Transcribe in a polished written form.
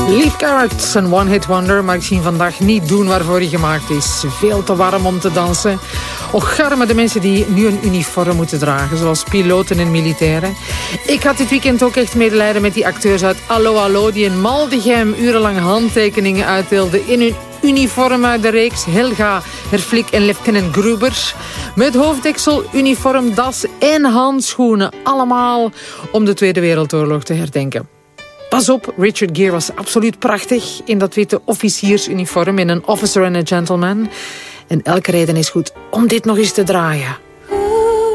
Leaf Carrots, een one-hit wonder, maar ik zie vandaag niet doen waarvoor hij gemaakt is. Veel te warm om te dansen. Och, garme de mensen die nu een uniform moeten dragen, zoals piloten en militairen. Ik had dit weekend ook echt medelijden met die acteurs uit Allo Allo, die in Maldegem urenlang handtekeningen uitdeelden in hun uniform uit de reeks Helga, Herflik en Lieutenant Gruber. Met hoofddeksel, uniform, das en handschoenen. Allemaal om de Tweede Wereldoorlog te herdenken. Pas op, Richard Gere was absoluut prachtig in dat witte officiersuniform in An Officer and a Gentleman. En elke reden is goed om dit nog eens te draaien.